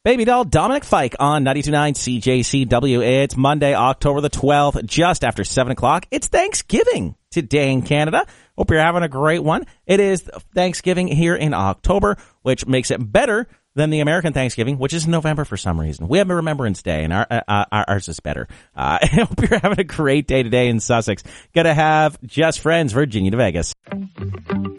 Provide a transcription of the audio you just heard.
Baby doll Dominic Fike on 92.9 CJCW. It's Monday, October the 12th, just after 7 o'clock. It's Thanksgiving today in Canada. Hope you're having a great one. It is Thanksgiving here in October, which makes it better than the American Thanksgiving, which is in November for some reason. We have a Remembrance Day, and ours is better. I hope you're having a great day today in Sussex. Gonna have Just Friends, Virginia to Vegas.